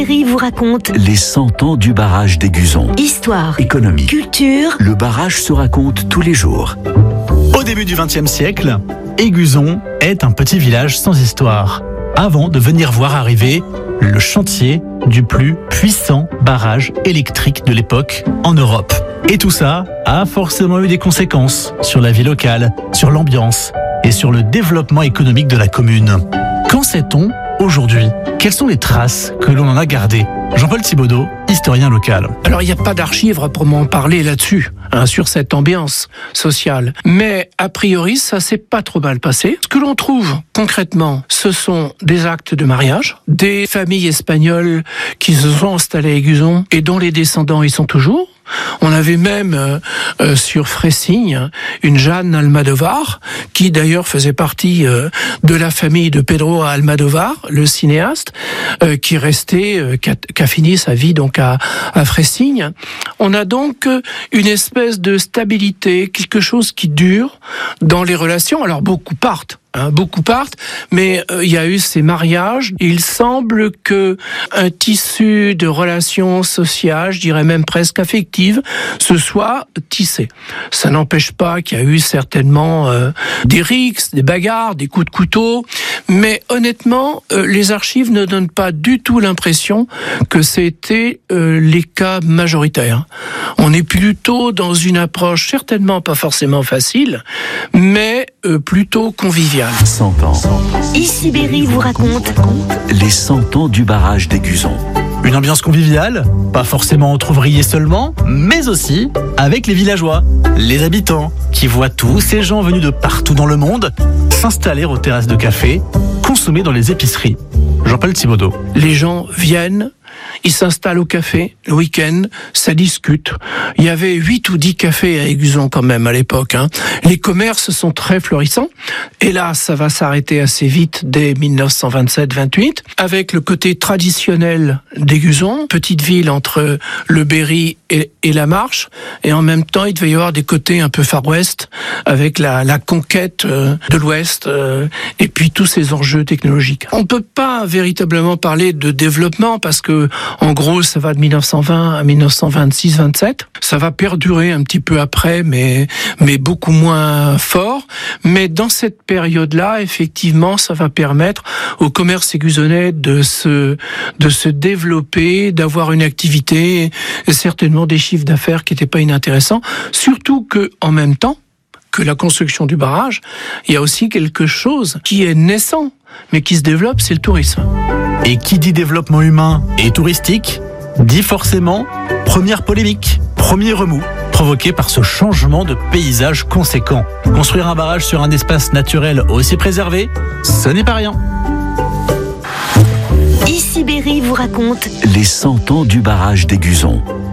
Thierry vous raconte Les 100 ans du barrage d'Aiguzon. histoire, Économie. culture. Le barrage se raconte tous les jours. Au début du XXe siècle, Aiguzon est un petit village sans histoire, avant de venir voir arriver le chantier du plus puissant barrage électrique de l'époque en Europe. Et tout ça a forcément eu des conséquences sur la vie locale, sur l'ambiance et sur le développement économique de la commune. Qu'en sait-on aujourd'hui? Quelles sont les traces que l'on en a gardées? Jean-Paul Thibaudot, historien local. Alors, il n'y a pas d'archives à proprement parler là-dessus, sur cette ambiance sociale. Mais, a priori, ça s'est pas trop mal passé. Ce que l'on trouve, concrètement, ce sont des actes de mariage, des familles espagnoles qui se sont installées à Aiguzon et dont les descendants y sont toujours. On avait même sur Fressigne une Jeanne Almodovar qui d'ailleurs faisait partie de la famille de Pedro Almodovar, le cinéaste, qui restait, qui a fini sa vie donc à Fressigne. On a donc une espèce de stabilité, quelque chose qui dure dans les relations. Alors beaucoup partent, mais il y a eu ces mariages. Il semble que un tissu de relations sociales, je dirais même presque affectives, se soit tissé. Ça n'empêche pas qu'il y a eu certainement des rixes, des bagarres, des coups de couteau, mais honnêtement, les archives ne donnent pas du tout l'impression que c'était les cas majoritaires. On est plutôt dans une approche certainement pas forcément facile, mais plutôt conviviale. 100 ans. Ici Berry vous raconte Les 100 ans du barrage d'Aiguzon. Une ambiance conviviale, pas forcément entre ouvriers seulement, mais aussi avec les villageois, les habitants, qui voient tous ces gens venus de partout dans le monde s'installer aux terrasses de café, consommer dans les épiceries. Jean-Paul Thibaudot. Les gens viennent, ils s'installent au café le week-end, ça discute. Il y avait 8 ou 10 cafés à Aiguzon quand même à l'époque. Les commerces sont très florissants. Et là, ça va s'arrêter assez vite dès 1927-28, avec le côté traditionnel d'Aiguzon, petite ville entre le Berry et la Marche. Et en même temps, il devait y avoir des côtés un peu Far West, avec la conquête de l'Ouest, et puis tous ces enjeux technologiques. On peut pas véritablement parler de développement parce que, en gros, ça va de 1920 à 1926-27. Ça va perdurer un petit peu après, mais beaucoup moins fort. Mais dans cette période-là, effectivement, ça va permettre au commerce aiguzonnais de se développer, d'avoir une activité et certainement des chiffres d'affaires qui n'étaient pas inintéressants. Surtout que, en même temps que la construction du barrage, il y a aussi quelque chose qui est naissant, mais qui se développe, c'est le tourisme. Et qui dit développement humain et touristique, dit forcément première polémique, premier remous, provoqué par ce changement de paysage conséquent. Construire un barrage sur un espace naturel aussi préservé, ce n'est pas rien. Ici Berry vous raconte Les 100 ans du barrage d'Aiguzon.